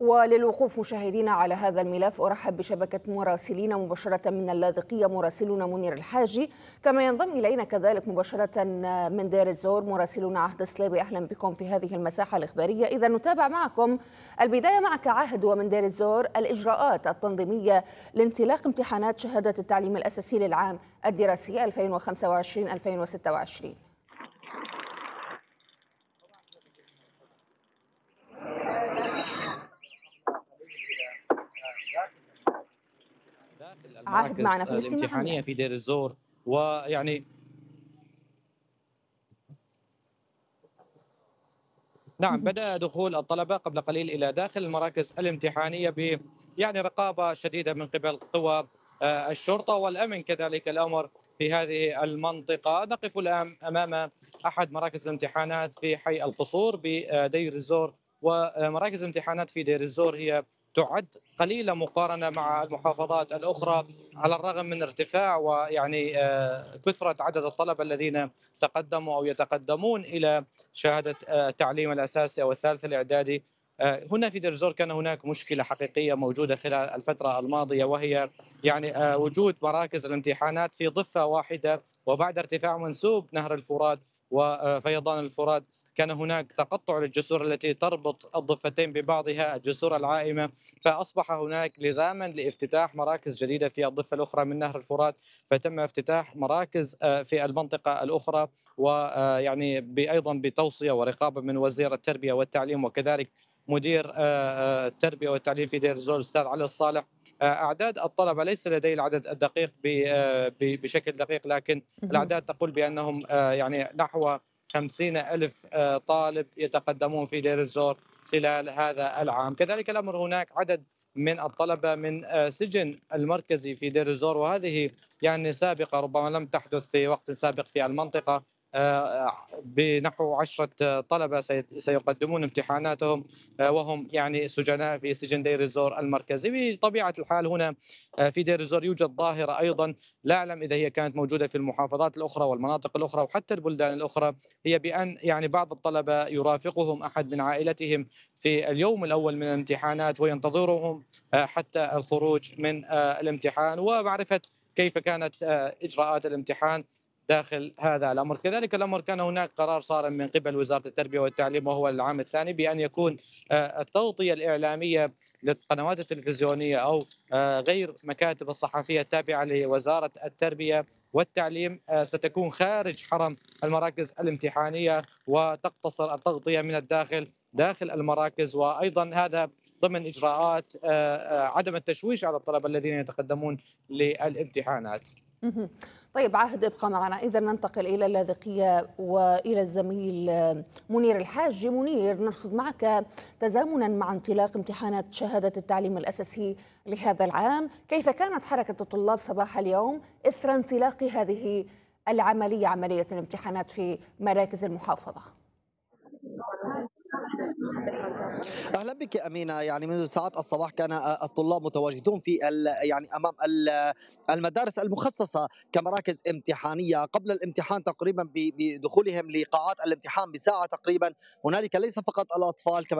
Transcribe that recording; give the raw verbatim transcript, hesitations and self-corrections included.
وللوقوف مشاهدينا على هذا الملف أرحب بشبكة مراسلين مباشرة من اللاذقية مراسلون منير الحاجي، كما ينضم إلينا كذلك مباشرة من دير الزور مراسلون عهد الصليبي. أهلا بكم في هذه المساحة الإخبارية. إذا نتابع معكم البداية معك عهد ومن دير الزور الإجراءات التنظيمية لانطلاق امتحانات شهادة التعليم الأساسي للعام الدراسي ألفين وخمسة وعشرين ألفين وستة وعشرين. داخل عهد معنا المراكز فلسطين الامتحانية في دير الزور، ويعني نعم بدأ دخول الطلبة قبل قليل إلى داخل المراكز الامتحانية ب يعني رقابة شديدة من قبل قوى آه، الشرطة والأمن. كذلك الأمر في هذه المنطقة. نقف الآن أمام أحد مراكز الامتحانات في حي القصور بدير الزور، ومراكز الامتحانات في دير الزور هي تعد قليلة مقارنة مع المحافظات الأخرى، على الرغم من ارتفاع ويعني آه، كثرة عدد الطلبة الذين تقدموا أو يتقدمون إلى شهادة آه، التعليم الأساسي أو الثالث الإعدادي. آه، هنا في دير الزور كان هناك مشكلة حقيقية موجودة خلال الفترة الماضية، وهي يعني آه، وجود مراكز الامتحانات في ضفة واحدة، وبعد ارتفاع منسوب نهر الفرات وفيضان الفرات كان هناك تقطع للجسور التي تربط الضفتين ببعضها، الجسور العائمة، فأصبح هناك لزاما لافتتاح مراكز جديدة في الضفة الأخرى من نهر الفرات، فتم افتتاح مراكز آه، في المنطقة الأخرى، ويعني أيضا بتوصية ورقابة من وزير التربية والتعليم وكذلك مدير آه، آه، التربية والتعليم في دير الزور الأستاذ علي الصالح. آه، أعداد الطلبة ليس لدي العدد الدقيق ب- آه، ب- بشكل دقيق، لكن الأعداد تقول بأنهم آه، يعني نحو خمسين ألف آه، طالب يتقدمون في دير الزور خلال هذا العام. كذلك الأمر هناك عدد من الطلبة من آه، سجن المركزي في دير الزور، وهذه يعني سابقة ربما لم تحدث في وقت سابق في المنطقة. آه، بنحو عشرة طلبة سي- سيقدمون امتحاناتهم آه، وهم يعني سجناء في سجن دير الزور المركزي. بطبيعة الحال هنا آه، في دير الزور يوجد ظاهرة أيضا لا أعلم إذا هي كانت موجودة في المحافظات الأخرى والمناطق الأخرى وحتى البلدان الأخرى، هي بأن يعني بعض الطلبة يرافقهم أحد من عائلتهم في اليوم الأول من الامتحانات وينتظرهم آه، حتى الخروج من آه، الامتحان ومعرفة كيف كانت آه، إجراءات الامتحان داخل هذا الأمر. كذلك الأمر كان هناك قرار صار من قبل وزارة التربية والتعليم وهو العام الثاني بأن يكون آه، التغطية الإعلامية للقنوات التلفزيونية أو آه، غير مكاتب الصحفية التابعة لوزارة التربية والتعليم آه، ستكون خارج حرم المراكز الامتحانية، وتقتصر التغطية من الداخل داخل المراكز، وأيضا هذا ضمن إجراءات آه، آه، عدم التشويش على الطلبة الذين يتقدمون للامتحانات. مهم. طيب عهد ابقى معنا. إذا ننتقل إلى اللاذقية وإلى الزميل منير الحاج. منير، نرصد معك تزامنا مع انطلاق امتحانات شهادة التعليم الأساسي لهذا العام، كيف كانت حركة الطلاب صباح اليوم إثر انطلاق هذه العملية، عملية الامتحانات في مراكز المحافظة؟ اهلا بك امينه. يعني منذ ساعات الصباح كان الطلاب متواجدون في ال- يعني امام ال- المدارس المخصصه كمراكز امتحانيه قبل الامتحان تقريبا ب- بدخولهم لقاعات الامتحان بساعه تقريبا. هنالك ليس فقط الاطفال، كما